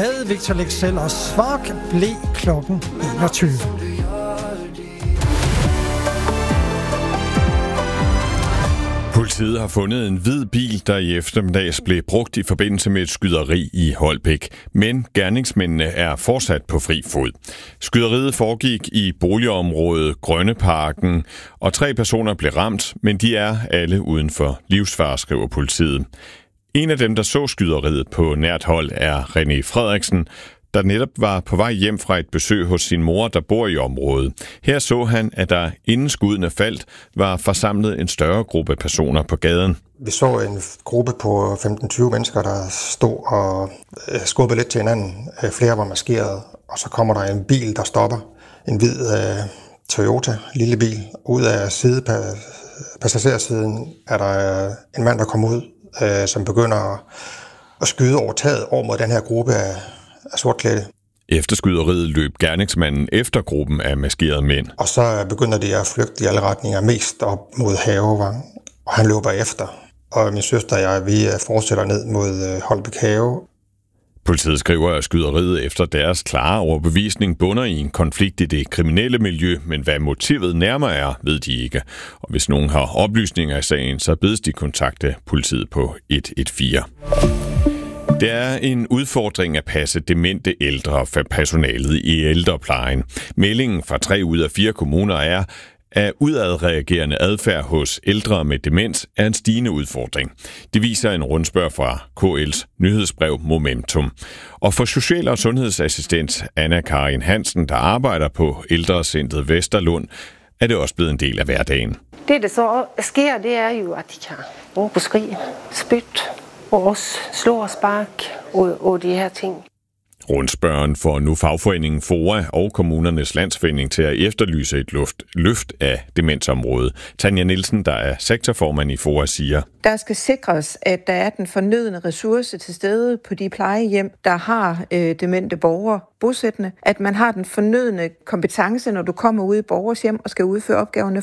havde Victor Leksell og Svark blev klokken 21. Politiet har fundet en hvid bil, der i eftermiddags blev brugt i forbindelse med et skyderi i Holbæk. Men gerningsmændene er fortsat på fri fod. Skyderiet foregik i boligområdet Grønneparken, og 3 personer blev ramt, men de er alle uden for livsfare, skriver politiet. En af dem, der så skyderiet på nært hold, er René Frederiksen, der netop var på vej hjem fra et besøg hos sin mor, der bor i området. Her så han, at der inden skuddene faldt, var forsamlet en større gruppe personer på gaden. Vi så en gruppe på 15-20 mennesker, der stod og skubbede lidt til hinanden. Flere var maskeret, og så kommer der en bil, der stopper. En hvid Toyota, lille bil. Ud af passagersiden er der en mand, der kommer ud, som begynder at skyde over taget over mod den her gruppe af sortklædte. Efter skyderiet løb gerningsmanden efter gruppen af maskerede mænd. Og så begynder de at flygte i alle retninger, mest op mod Havevang. Og han løber efter. Og min søster og jeg, vi fortsætter ned mod Holbæk Have. Politiet skriver, at skyderiet efter deres klare overbevisning bunder i en konflikt i det kriminelle miljø, men hvad motivet nærmere er, ved de ikke. Og hvis nogen har oplysninger i sagen, så bedes de kontakte politiet på 114. Det er en udfordring at passe demente ældre for personalet i ældreplejen. Meldingen fra 3 ud af 4 kommuner er, at udadreagerende adfærd hos ældre med demens er en stigende udfordring. Det viser en rundspørg fra KL's nyhedsbrev Momentum. Og for social- og sundhedsassistent Anna-Karin Hansen, der arbejder på ældrecentret Vesterlund, er det også blevet en del af hverdagen. Det, der så sker, det er jo, at de kan råbe, skrig, spyt og også slå og spark og de her ting. Rundspørgen får nu fagforeningen FOA og kommunernes landsforening til at efterlyse et løft af demensområdet. Tanja Nielsen, der er sektorformand i FOA, siger: Der skal sikres, at der er den fornødne ressource til stede på de plejehjem, der har demente borgere bosættende. At man har den fornødne kompetence, når du kommer ud i borgers hjem og skal udføre opgaverne.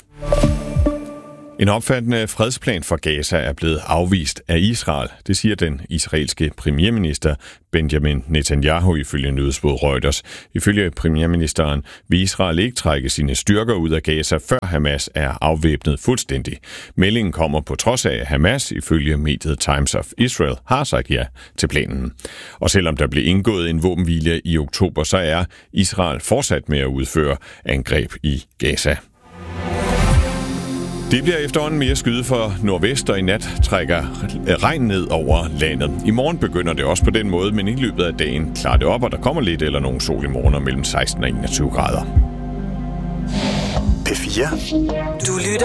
En omfattende fredsplan for Gaza er blevet afvist af Israel. Det siger den israelske premierminister Benjamin Netanyahu ifølge nyhedsbureauet Reuters. Ifølge premierministeren vil Israel ikke trække sine styrker ud af Gaza, før Hamas er afvæbnet fuldstændig. Meldingen kommer på trods af, at Hamas ifølge mediet Times of Israel har sagt ja til planen. Og selvom der blev indgået en våbenhvile i oktober, så er Israel fortsat med at udføre angreb i Gaza. Det bliver efterhånden mere skyde for nordvest, og i nat trækker regn ned over landet. I morgen begynder det også på den måde, men i løbet af dagen klarer det op, og der kommer lidt eller nogen sol i morgen mellem 16 og 21 grader. P4. Du lytter